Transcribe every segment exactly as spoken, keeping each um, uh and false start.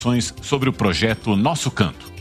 Sobre o projeto Nosso Canto.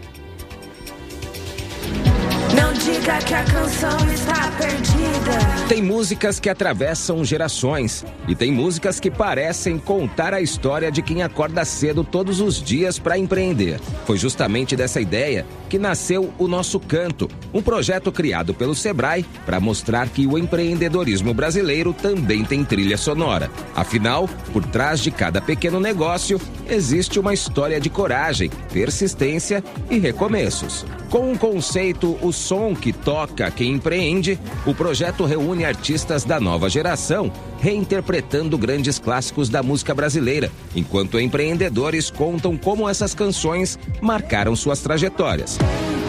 Não diga que a canção está perdida. Tem músicas que atravessam gerações e tem músicas que parecem contar a história de quem acorda cedo todos os dias para empreender. Foi justamente dessa ideia que nasceu o Nosso Canto, um projeto criado pelo Sebrae para mostrar que o empreendedorismo brasileiro também tem trilha sonora. Afinal, por trás de cada pequeno negócio, existe uma história de coragem, persistência e recomeços. Com o conceito O Som que Toca Quem Empreende, o projeto reúne artistas da nova geração, reinterpretando grandes clássicos da música brasileira, enquanto empreendedores contam como essas canções marcaram suas trajetórias.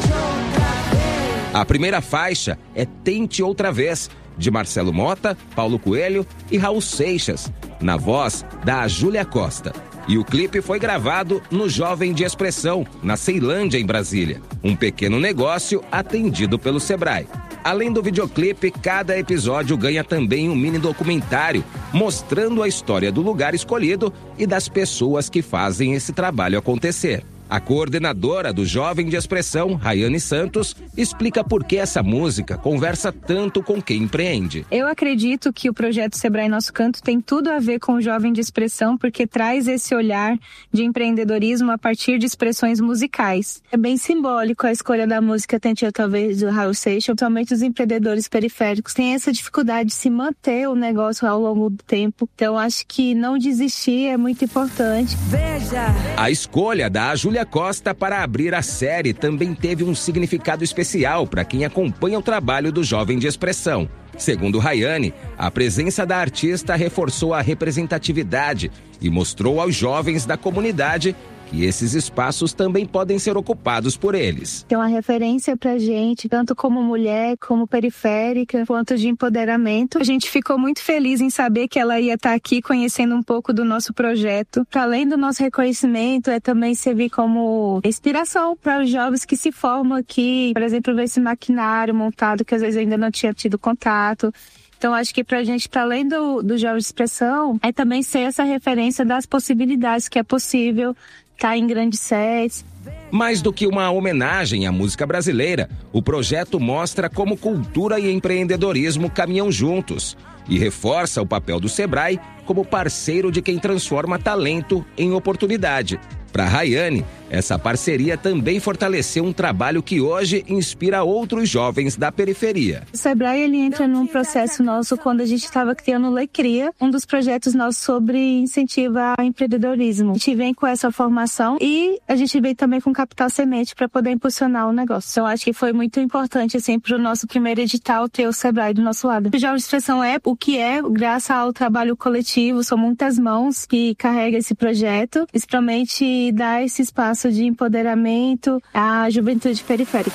A primeira faixa é Tente Outra Vez, de Marcelo Mota, Paulo Coelho e Raul Seixas, na voz da Júlia Costa. E o clipe foi gravado no Jovem de Expressão, na Ceilândia, em Brasília. Um pequeno negócio atendido pelo Sebrae. Além do videoclipe, cada episódio ganha também um mini documentário, mostrando a história do lugar escolhido e das pessoas que fazem esse trabalho acontecer. A coordenadora do Jovem de Expressão, Rayane Santos, explica por que essa música conversa tanto com quem empreende. Eu acredito que o projeto Sebrae Nosso Canto tem tudo a ver com o Jovem de Expressão, porque traz esse olhar de empreendedorismo a partir de expressões musicais. É bem simbólico a escolha da música Tente Outra Vez, do Raul Seixas. Principalmente os empreendedores periféricos têm essa dificuldade de se manter o negócio ao longo do tempo. Então, acho que não desistir é muito importante. Veja! A escolha da Júlia Costa para abrir a série também teve um significado especial para quem acompanha o trabalho do Jovem de Expressão. Segundo Rayane, a presença da artista reforçou a representatividade e mostrou aos jovens da comunidade que esses espaços também podem ser ocupados por eles. Tem uma referência pra gente, tanto como mulher, como periférica, quanto de empoderamento. A gente ficou muito feliz em saber que ela ia estar aqui conhecendo um pouco do nosso projeto. Para além do nosso reconhecimento, é também servir como inspiração para os jovens que se formam aqui. Por exemplo, ver esse maquinário montado que às vezes ainda não tinha tido contato. Então, acho que pra gente, para além do, do Jovem de Expressão, é também ser essa referência das possibilidades que é possível estar em grandes sets. Mais do que uma homenagem à música brasileira, o projeto mostra como cultura e empreendedorismo caminham juntos e reforça o papel do Sebrae como parceiro de quem transforma talento em oportunidade. Para Rayane, essa parceria também fortaleceu um trabalho que hoje inspira outros jovens da periferia. O Sebrae, ele entra num processo nosso quando a gente estava criando o Lecria, um dos projetos nossos sobre incentivo ao empreendedorismo. A gente vem com essa formação e a gente vem também com capital semente para poder impulsionar o negócio. Então, acho que foi muito importante, assim, para o nosso primeiro edital ter o Sebrae do nosso lado. O Jovem de Expressão é o que é, graças ao trabalho coletivo, são muitas mãos que carregam esse projeto, principalmente dar esse espaço de empoderamento à juventude periférica.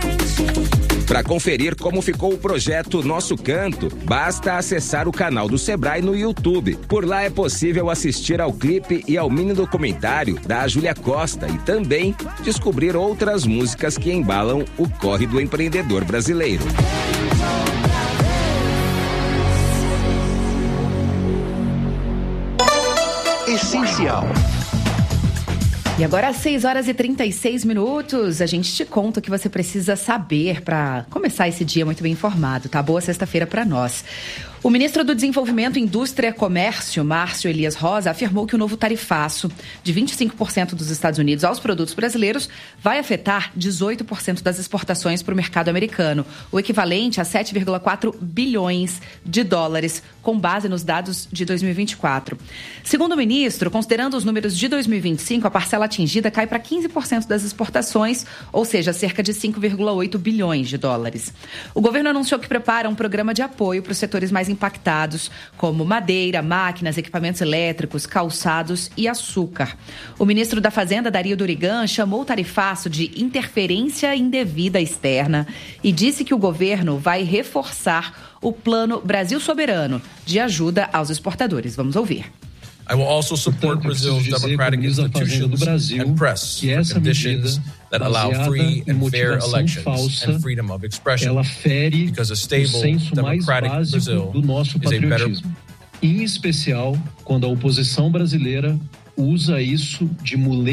Para conferir como ficou o projeto Nosso Canto, basta acessar o canal do Sebrae no YouTube. Por lá é possível assistir ao clipe e ao mini documentário da Júlia Costa e também descobrir outras músicas que embalam o corre do empreendedor brasileiro. Essencial. E agora, às seis horas e trinta e seis minutos, a gente te conta o que você precisa saber para começar esse dia muito bem informado, tá? Boa sexta-feira para nós. O ministro do Desenvolvimento, Indústria e Comércio, Márcio Elias Rosa, afirmou que o novo tarifaço de vinte e cinco por cento dos Estados Unidos aos produtos brasileiros vai afetar dezoito por cento das exportações para o mercado americano, o equivalente a sete vírgula quatro bilhões de dólares, com base nos dados de dois mil e vinte e quatro. Segundo o ministro, considerando os números de dois mil e vinte e cinco, a parcela atingida cai para quinze por cento das exportações, ou seja, cerca de cinco vírgula oito bilhões de dólares. O governo anunciou que prepara um programa de apoio para os setores mais impactados, como madeira, máquinas, equipamentos elétricos, calçados e açúcar. O ministro da Fazenda, Dario Durigan, chamou o tarifaço de interferência indevida externa e disse que o governo vai reforçar o Plano Brasil Soberano de ajuda aos exportadores. Vamos ouvir. I will also support Brazil's democratic institutions and press for conditions that allow free and fair elections and freedom of expression, because a stable, democratic Brazil is a better... Em especial, quando a oposição brasileira usa isso de muleta